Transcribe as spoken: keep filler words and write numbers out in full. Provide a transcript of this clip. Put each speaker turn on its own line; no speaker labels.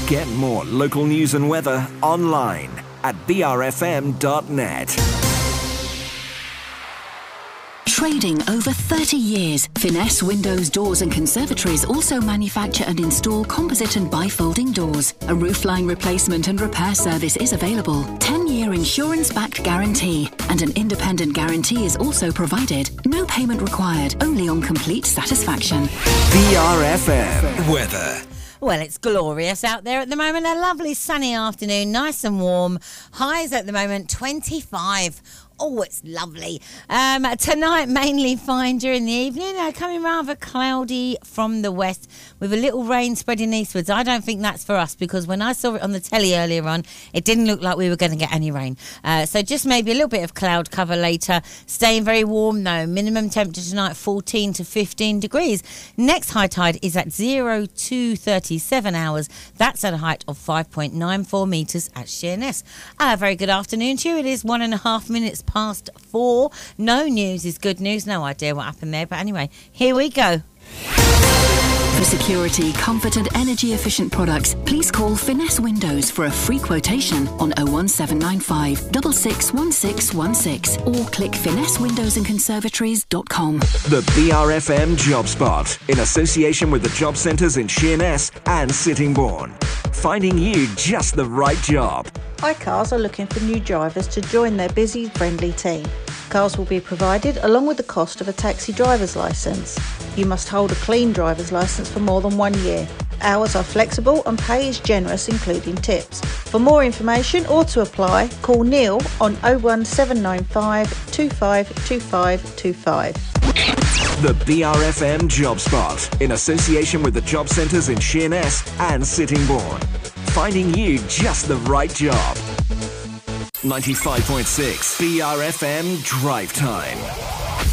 Get more local news and weather online at b r f m dot net.
Trading over thirty years, Finesse Windows, Doors and Conservatories also manufacture and install composite and bifolding doors. A roofline replacement and repair service is available. ten-year insurance-backed guarantee and an independent guarantee is also provided. No payment required, only on complete satisfaction.
B R F M weather.
Well, it's glorious out there at the moment. A lovely sunny afternoon, nice and warm. Highs at the moment, twenty-five. Oh, it's lovely. Um, tonight, mainly fine during the evening. Uh, coming rather cloudy from the west with a little rain spreading eastwards. I don't think that's for us because when I saw it on the telly earlier on, it didn't look like we were going to get any rain. Uh, so just maybe a little bit of cloud cover later. Staying very warm, though. Minimum temperature tonight, fourteen to fifteen degrees. Next high tide is at zero to thirty-seven hours. That's at a height of five point nine four metres at Sheerness. A very good afternoon to you. It is one and a half minutes past four. No news is good news. No idea what happened there, but anyway, here we go.
For security, comfort and energy efficient products, please call Finesse Windows for a free quotation on oh one seven nine five, six six one six one six or click finesse windows and conservatories dot com.
The B R F M Job Spot in association with the job centres in Sheerness and Sittingbourne. Finding you just the right job.
iCars are looking for new drivers to join their busy, friendly team. Cars will be provided along with the cost of a taxi driver's licence. You must hold a clean driver's licence for more than one year. Hours are flexible and pay is generous, including tips. For more information or to apply, call Neil on oh one seven nine five, two five two five two five.
The B R F M Job Spot in association with the job centres in Sheerness and Sittingbourne. Finding you just the right job. ninety-five point six B R F M Drive Time.